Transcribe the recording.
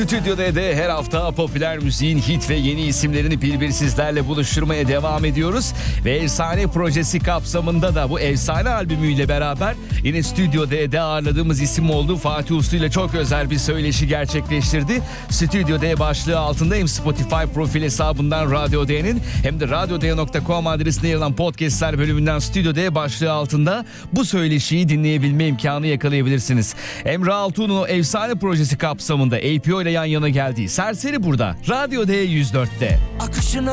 Stüdyo D'de her hafta popüler müziğin hit ve yeni isimlerini bir sizlerle buluşturmaya devam ediyoruz. Ve Efsane projesi kapsamında da bu efsane albümüyle beraber yine Stüdyo D'de ağırladığımız isim oldu. Fatih Uslu ile çok özel bir söyleşi gerçekleştirdi. Stüdyo D başlığı altında hem Spotify profil hesabından Radyo D'nin hem de radyoD.com adresinde yer alan podcastler bölümünden Stüdyo D başlığı altında bu söyleşiyi dinleyebilme imkanı yakalayabilirsiniz. Emre Altuğ'un efsane projesi kapsamında APO ile yan yana geldiği Serseri burada. Radyo D 104'te. Akışına